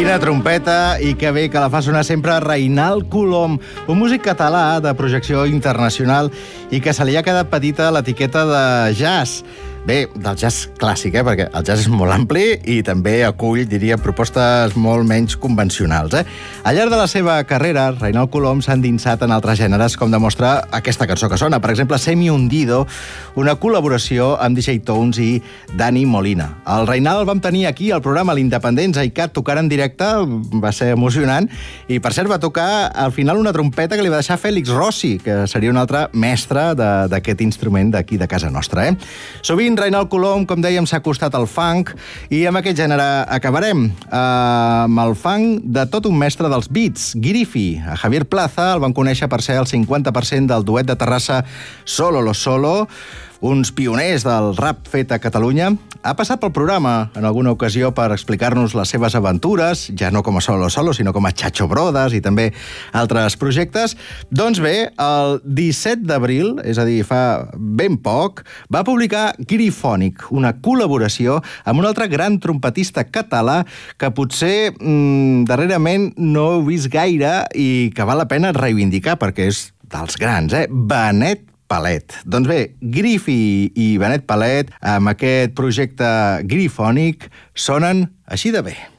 Quina trompeta, i que bé que la fa sonar sempre Reinald Colom, un músic català de projecció internacional i que se li ha quedat petita l'etiqueta de jazz. Bé, del jazz clàssic, perquè el jazz és molt ampli i també acull, diria, propostes molt menys convencionals. Al llarg de la seva carrera, Reinald Colom s'ha endinsat en altres gèneres, com demostra aquesta cançó que sona. Per exemple, Semi Hundido, una col·laboració amb DJ Tones i Dani Molina. El Reinald el vam tenir aquí al programa l'Independents ICAT tocant en directe, va ser emocionant, i per cert va tocar al final una trompeta que li va deixar Félix Rossi, que seria un altre mestre d'aquest instrument d'aquí de casa nostra. Sovint Reinald Colom, com dèiem, s'ha acostat al funk i amb aquest gènere acabarem. Amb el funk de tot un mestre dels beats, Girifi. A Javier Plaza el van conèixer per ser el 50% del duet de Terrassa Solo Lo Solo, uns pioners del rap fet a Catalunya. Ha passat pel programa en alguna ocasió per explicar-nos les seves aventures, ja no com a Solo Solo, sinó com a Chacho Brothers i també altres projectes. Doncs bé, el 17 d'abril, és a dir, fa ben poc, va publicar Girifònic, una col·laboració amb un altre gran trompetista català que potser darrerament no heu vist gaire i que val la pena reivindicar perquè és dels grans, Benet Palet. Doncs bé, Girifi i Benet Palet, amb aquest projecte Girifònic, sonen així de bé.